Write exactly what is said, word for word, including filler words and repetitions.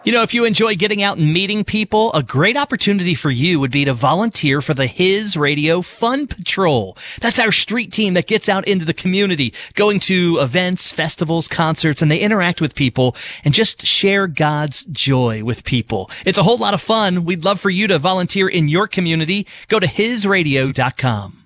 You know, if you enjoy getting out and meeting people, a great opportunity for you would be to volunteer for the His Radio Fun Patrol. That's our street team that gets out into the community, going to events, festivals, concerts, and they interact with people and just share God's joy with people. It's a whole lot of fun. We'd love for you to volunteer in your community. Go to his radio dot com.